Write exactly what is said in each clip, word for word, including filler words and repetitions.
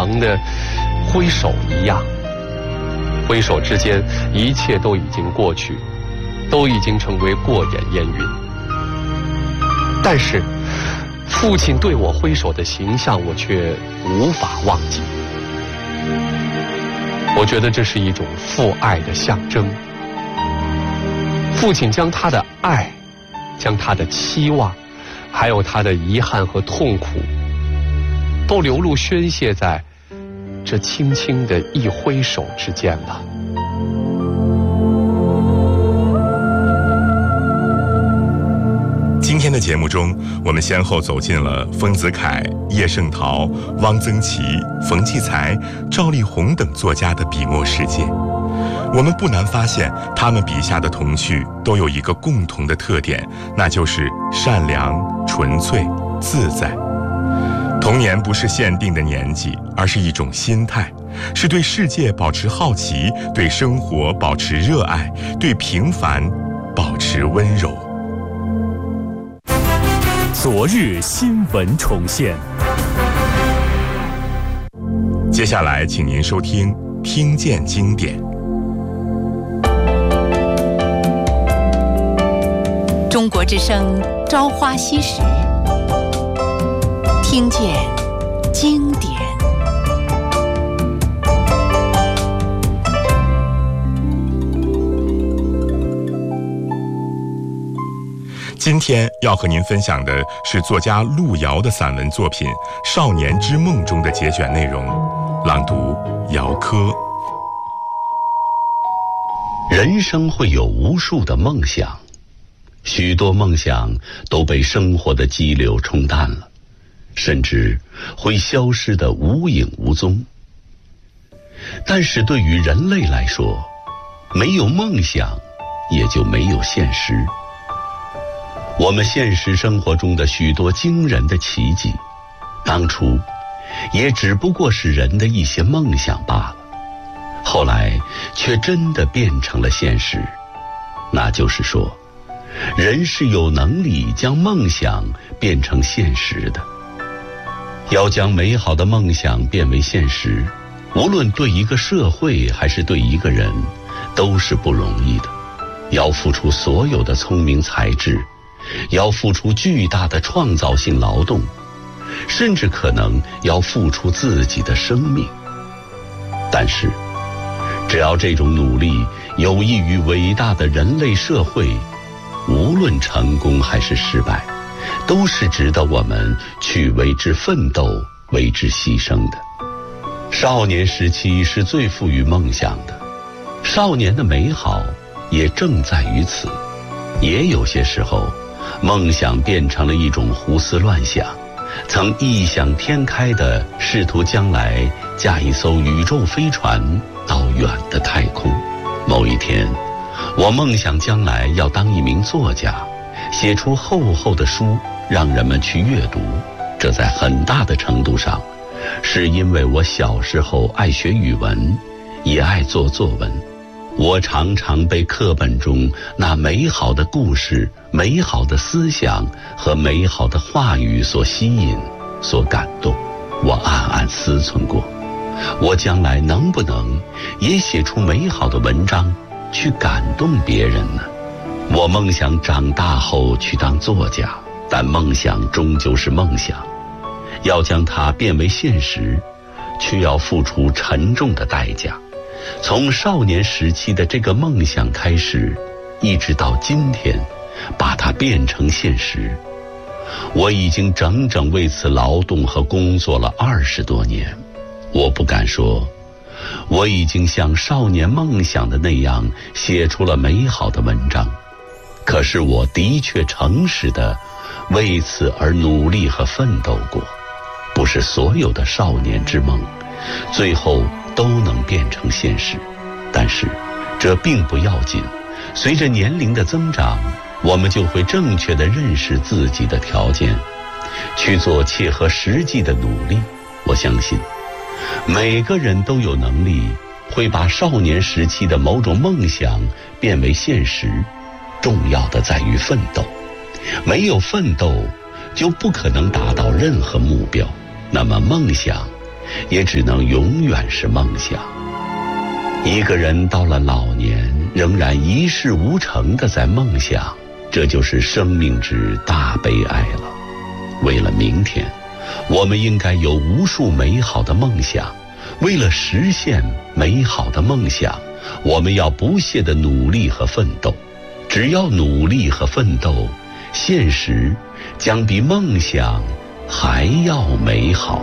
常的挥手一样，挥手之间一切都已经过去，都已经成为过眼烟云。但是父亲对我挥手的形象我却无法忘记，我觉得这是一种父爱的象征。父亲将他的爱，将他的期望，还有他的遗憾和痛苦，都流露宣泄在这轻轻的一挥手之间了。 今天的节目中，我们先后走进了丰子恺、叶圣陶、汪曾祺、冯骥才、赵丽宏等作家的笔墨世界。我们不难发现，他们笔下的童趣都有一个共同的特点，那就是善良、纯粹、自在。童年不是限定的年纪，而是一种心态，是对世界保持好奇，对生活保持热爱，对平凡保持温柔。 昨日新闻重现。 接下来，请您收听《听见经典》。 中国之声《朝花夕拾》，听见经典。 今天要和您分享的是作家路遥的散文作品《少年之梦》中的节选内容，朗读姚科。 人生会有无数的梦想，许多梦想都被生活的激流冲淡了，甚至会消失得无影无踪。但是对于人类来说，没有梦想也就没有现实。我们现实生活中的许多惊人的奇迹，当初也只不过是人的一些梦想罢了，后来却真的变成了现实。那就是说，人是有能力将梦想变成现实的。要将美好的梦想变为现实，无论对一个社会还是对一个人，都是不容易的。要付出所有的聪明才智，要付出巨大的创造性劳动，甚至可能要付出自己的生命。但是，只要这种努力有益于伟大的人类社会，无论成功还是失败，都是值得我们去为之奋斗、为之牺牲的。少年时期是最富于梦想的，少年的美好也正在于此。也有些时候，梦想变成了一种胡思乱想，曾异想天开地试图将来驾一艘宇宙飞船到远的太空。某一天，我梦想将来要当一名作家，写出厚厚的书让人们去阅读。这在很大的程度上是因为我小时候爱学语文，也爱做作文。我常常被课本中那美好的故事、美好的思想和美好的话语所吸引、所感动。我暗暗思忖过，我将来能不能也写出美好的文章，去感动别人呢？我梦想长大后去当作家，但梦想终究是梦想，要将它变为现实，却要付出沉重的代价。从少年时期的这个梦想开始，一直到今天，把它变成现实，我已经整整为此劳动和工作了二十多年。我不敢说我已经像少年梦想的那样写出了美好的文章，可是我的确诚实地为此而努力和奋斗过。不是所有的少年之梦最后都能变成现实，但是这并不要紧。随着年龄的增长，我们就会正确地认识自己的条件，去做切合实际的努力。我相信每个人都有能力会把少年时期的某种梦想变为现实，重要的在于奋斗。没有奋斗就不可能达到任何目标，那么梦想也只能永远是梦想。一个人到了老年，仍然一事无成地在梦想，这就是生命之大悲哀了。为了明天，我们应该有无数美好的梦想。为了实现美好的梦想，我们要不懈地努力和奋斗。只要努力和奋斗，现实将比梦想还要美好。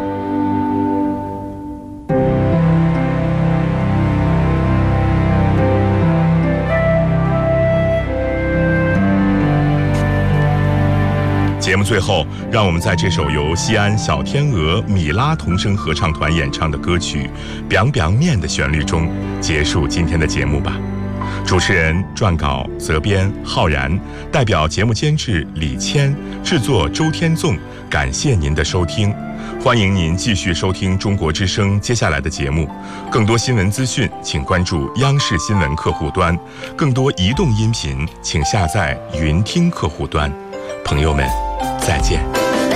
节目最后，让我们在这首由西安小天鹅米拉童声合唱团演唱的歌曲《biang biang面》的旋律中结束今天的节目吧。主持人、撰稿、责编浩然，代表节目监制李谦，制作周天纵，感谢您的收听。欢迎您继续收听中国之声接下来的节目。更多新闻资讯，请关注央视新闻客户端；更多移动音频，请下载云听客户端。朋友们，再见。